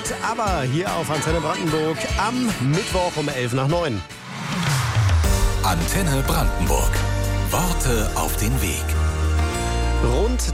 ABBA hier auf Antenne Brandenburg am Mittwoch um 8:55. Antenne Brandenburg. Worte auf den Weg. Rund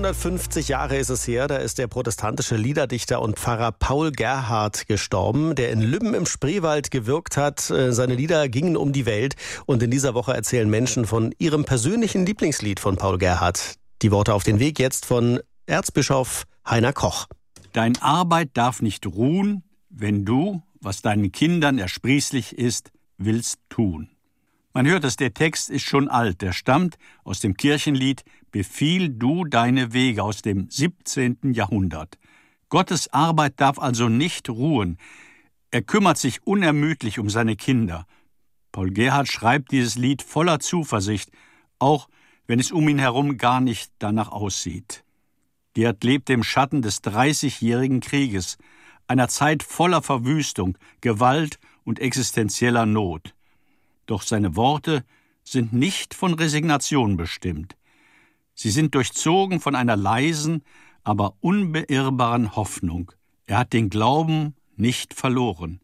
350 Jahre ist es her, da ist der protestantische Liederdichter und Pfarrer Paul Gerhardt gestorben, der in Lübben im Spreewald gewirkt hat. Seine Lieder gingen um die Welt und in dieser Woche erzählen Menschen von ihrem persönlichen Lieblingslied von Paul Gerhardt. Die Worte auf den Weg jetzt von Erzbischof Heiner Koch. Dein Arbeit darf nicht ruhen, wenn du, was deinen Kindern ersprießlich ist, willst tun. Man hört es, der Text ist schon alt. Der stammt aus dem Kirchenlied Befiehl du deine Wege aus dem 17. Jahrhundert. Gottes Arbeit darf also nicht ruhen. Er kümmert sich unermüdlich um seine Kinder. Paul Gerhardt schreibt dieses Lied voller Zuversicht, auch wenn es um ihn herum gar nicht danach aussieht. Gerhardt lebte im Schatten des 30-jährigen Krieges, einer Zeit voller Verwüstung, Gewalt und existenzieller Not. Doch seine Worte sind nicht von Resignation bestimmt. Sie sind durchzogen von einer leisen, aber unbeirrbaren Hoffnung. Er hat den Glauben nicht verloren.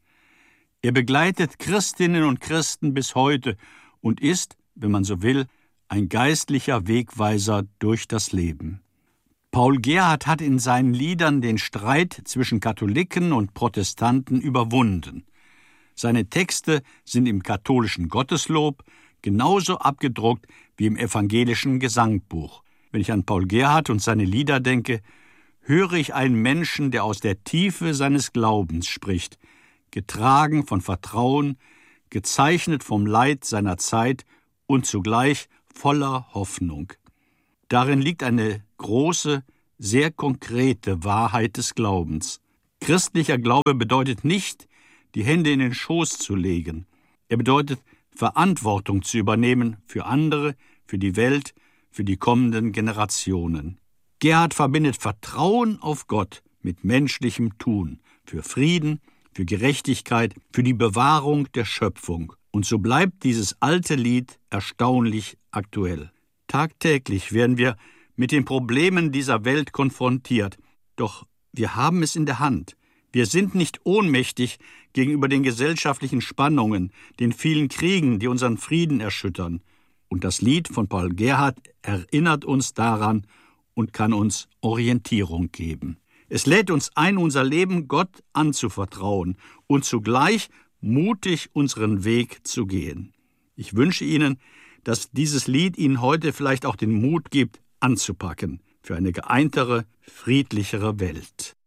Er begleitet Christinnen und Christen bis heute und ist, wenn man so will, ein geistlicher Wegweiser durch das Leben. Paul Gerhardt hat in seinen Liedern den Streit zwischen Katholiken und Protestanten überwunden. Seine Texte sind im katholischen Gotteslob genauso abgedruckt wie im evangelischen Gesangbuch. Wenn ich an Paul Gerhardt und seine Lieder denke, höre ich einen Menschen, der aus der Tiefe seines Glaubens spricht, getragen von Vertrauen, gezeichnet vom Leid seiner Zeit und zugleich voller Hoffnung. Darin liegt eine große, sehr konkrete Wahrheit des Glaubens. Christlicher Glaube bedeutet nicht, die Hände in den Schoß zu legen. Er bedeutet, Verantwortung zu übernehmen für andere, für die Welt, für die kommenden Generationen. Gerhardt verbindet Vertrauen auf Gott mit menschlichem Tun, für Frieden, für Gerechtigkeit, für die Bewahrung der Schöpfung. Und so bleibt dieses alte Lied erstaunlich aktuell. Tagtäglich werden wir mit den Problemen dieser Welt konfrontiert. Doch wir haben es in der Hand. Wir sind nicht ohnmächtig gegenüber den gesellschaftlichen Spannungen, den vielen Kriegen, die unseren Frieden erschüttern. Und das Lied von Paul Gerhardt erinnert uns daran und kann uns Orientierung geben. Es lädt uns ein, unser Leben Gott anzuvertrauen und zugleich mutig unseren Weg zu gehen. Ich wünsche Ihnen, dass dieses Lied Ihnen heute vielleicht auch den Mut gibt, anzupacken für eine geeintere, friedlichere Welt.